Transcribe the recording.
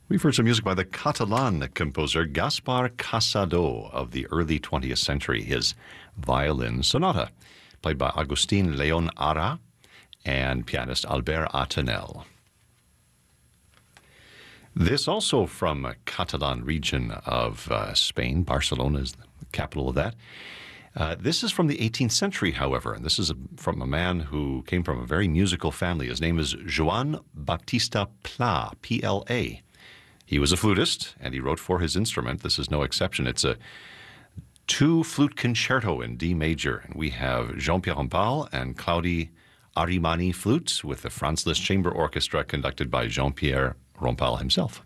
We've heard some music by the Catalan composer Gaspar Casado of the early 20th century. His violin sonata, played by Agustin Leon Ara and pianist Albert Atenel. This also from a Catalan region of Spain. Barcelona is the capital of that. This is from the 18th century, however, and this is from a man who came from a very musical family. His name is Joan Baptista Pla, P-L-A. He was a flutist, and he wrote for his instrument. This is no exception. It's a two-flute concerto in D major, and we have Jean-Pierre Rampal and Claudie Arimani flutes with the Franz Liszt Chamber Orchestra conducted by Jean-Pierre Rampal himself.